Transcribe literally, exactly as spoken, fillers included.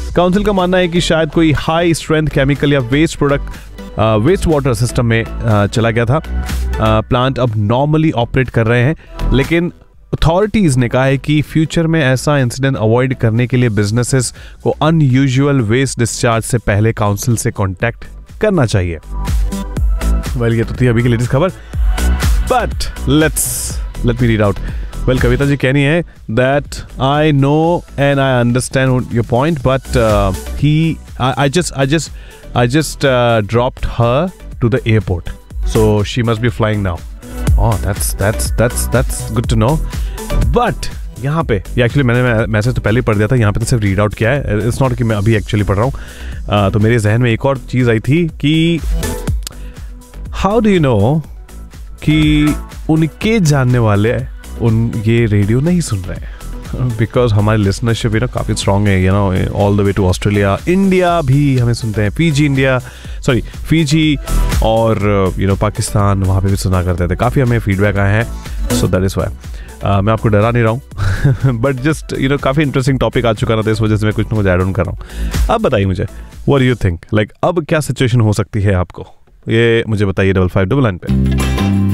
Council का मानना है कि शायद कोई हाई स्ट्रेंथ केमिकल या waste product waste water system में uh, चला गया था। प्लांट uh, अब नॉर्मली ऑपरेट कर रहे हैं, लेकिन अथॉरिटीज ने कहा है कि फ्यूचर में ऐसा इंसिडेंट अवॉइड करने के लिए बिजनेसेस को अनयूजुअल वेस्ट डिस्चार्ज से पहले काउंसिल से कांटेक्ट करना चाहिए। वेल, ये तो थी अभी की लेटेस्ट खबर, but let's let me read out. Well, Kavita ji कहनी है that I know and I understand your point, but he I just I just I just dropped her to the airport, so she must be flying now. Oh, that's that's that's that's good to know. But यहाँ पे ये actually मैंने message तो पहले ही पढ़ दिया था, यहाँ पे तो सिर्फ रीड आउट किया है। इट्स नॉट कि मैं अभी एक्चुअली पढ़ रहा हूँ। uh, तो मेरे जहन में एक और चीज़ आई थी कि हाउ डू यू नो कि उनके जानने वाले उन ये रेडियो नहीं सुन रहे हैं, बिकॉज हमारी लिसनरशिप यू नो काफ़ी स्ट्रॉन्ग है, you know all the way to Australia, India भी हमें सुनते हैं, फीजी इंडिया सॉरी फीजी और यू नो पाकिस्तान, वहाँ पे भी सुना करते थे। काफ़ी हमें फीडबैक आए हैं, सो दैट इज़ वाई। मैं आपको डरा नहीं रहा हूँ, बट जस्ट यू नो काफ़ी इंटरेस्टिंग टॉपिक आ चुका ना, तो इस वजह से मैं कुछ ना कुछ ऐड ऑन कर रहा हूँ। अब बताइए मुझे, what do you think, like अब क्या सिचुएशन हो सकती है आपको, ये मुझे बताइए डबल फाइव डबल नाइन पे।